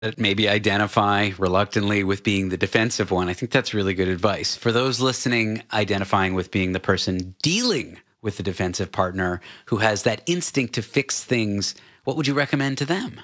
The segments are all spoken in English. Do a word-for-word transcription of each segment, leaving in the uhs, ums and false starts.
that maybe identify reluctantly with being the defensive one. I think that's really good advice. For those listening, identifying with being the person dealing with the defensive partner who has that instinct to fix things, what would you recommend to them?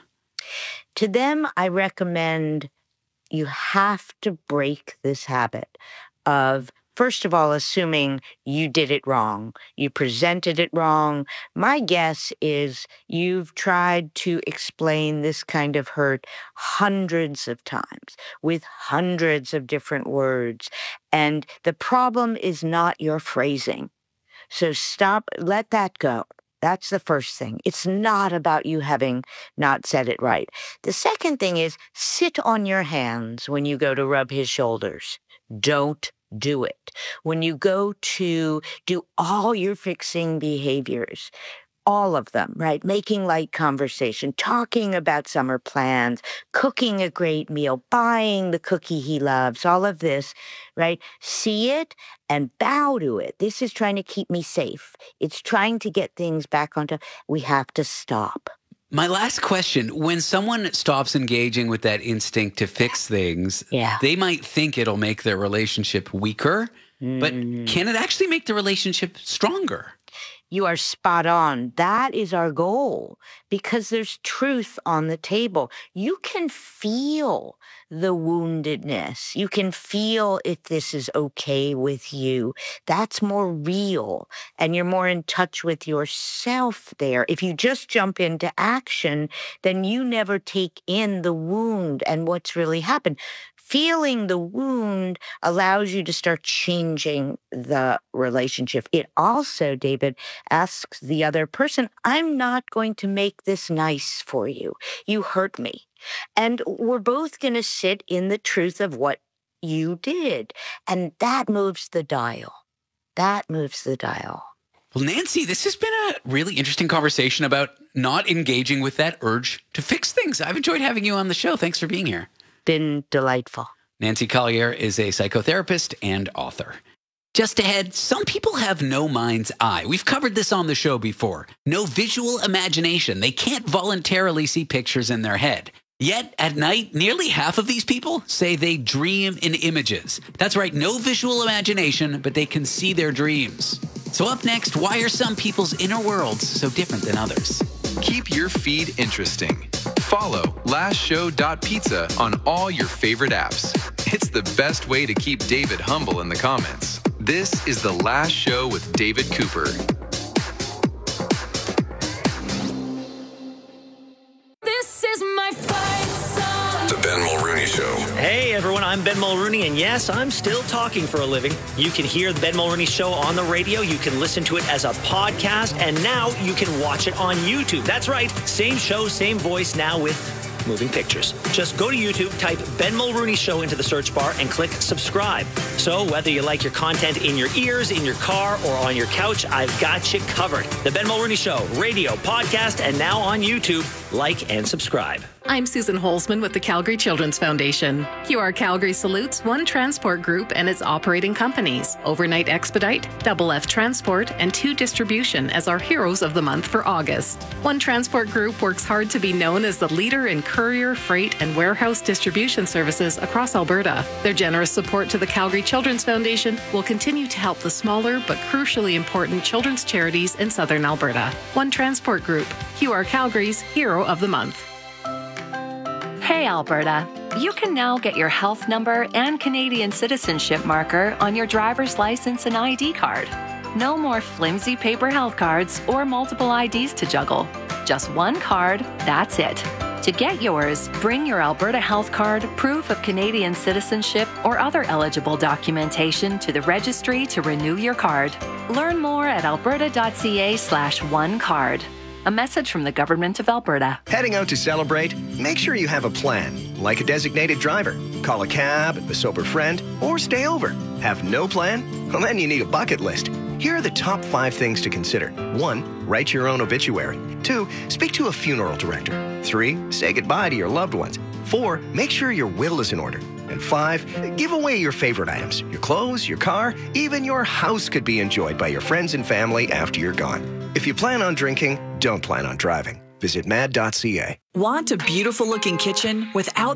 To them, I recommend you have to break this habit of, first of all, assuming you did it wrong. You presented it wrong. My guess is you've tried to explain this kind of hurt hundreds of times with hundreds of different words. And the problem is not your phrasing. So stop, let that go. That's the first thing. It's not about you having not said it right. The second thing is sit on your hands when you go to rub his shoulders. Don't do it. When you go to do all your fixing behaviors, all of them, right? Making light conversation, talking about summer plans, cooking a great meal, buying the cookie he loves, all of this, right? See it and bow to it. This is trying to keep me safe. It's trying to get things back onto, we have to stop. My last question, when someone stops engaging with that instinct to fix things, yeah. they might think it'll make their relationship weaker, mm. but can it actually make the relationship stronger? You are spot on. That is our goal because there's truth on the table. You can feel the woundedness. You can feel if this is okay with you. That's more real, and you're more in touch with yourself there. If you just jump into action, then you never take in the wound and what's really happened. Feeling the wound allows you to start changing the relationship. It also, David, asks the other person, I'm not going to make this nice for you. You hurt me. And we're both going to sit in the truth of what you did. And that moves the dial. That moves the dial. Well, Nancy, this has been a really interesting conversation about not engaging with that urge to fix things. I've enjoyed having you on the show. Thanks for being here. Been delightful. Nancy Collier is a psychotherapist and author. Just ahead, some people have no mind's eye. We've covered this on the show before. No visual imagination. They can't voluntarily see pictures in their head. Yet, at night, nearly half of these people say they dream in images. That's right, no visual imagination, but they can see their dreams. So up next, why are some people's inner worlds so different than others? Keep your feed interesting. Follow last show dot pizza on all your favorite apps. It's the best way to keep David humble in the comments. This is The Last Show with David Cooper. This is my fight song. The Ben Mulrooney Show. Hey everyone, I'm Ben Mulrooney, and yes, I'm still talking for a living. You can hear the Ben Mulrooney Show on the radio, you can listen to it as a podcast, and now you can watch it on YouTube. That's right, same show, same voice, now with moving pictures. Just go to YouTube, type Ben Mulrooney Show into the search bar, and click subscribe. So whether you like your content in your ears, in your car, or on your couch, I've got you covered. The Ben Mulrooney Show, radio, podcast, and now on YouTube. Like and subscribe. I'm Susan Holzman with the Calgary Children's Foundation. Q R Calgary salutes One Transport Group and its operating companies, Overnight Expedite, Double F Transport, and Two Distribution as our heroes of the month for August. One Transport Group works hard to be known as the leader in courier, freight, and warehouse distribution services across Alberta. Their generous support to the Calgary Children's Foundation will continue to help the smaller but crucially important children's charities in southern Alberta. One Transport Group, Q R Calgary's Hero of the Month. Hey Alberta, you can now get your health number and Canadian citizenship marker on your driver's license and I D card. No more flimsy paper health cards or multiple I Ds to juggle. Just one card, that's it. To get yours, bring your Alberta Health Card, proof of Canadian citizenship, or other eligible documentation to the registry to renew your card. Learn more at alberta.ca slash one card. A message from the Government of Alberta. Heading out to celebrate? Make sure you have a plan, like a designated driver. Call a cab, a sober friend, or stay over. Have no plan? Well, then you need a bucket list. Here are the top five things to consider. One, write your own obituary. Two, speak to a funeral director. Three, say goodbye to your loved ones. Four, make sure your will is in order. And five, give away your favorite items. Your clothes, your car, even your house could be enjoyed by your friends and family after you're gone. If you plan on drinking, don't plan on driving. Visit mad dot c a. Want a beautiful looking kitchen without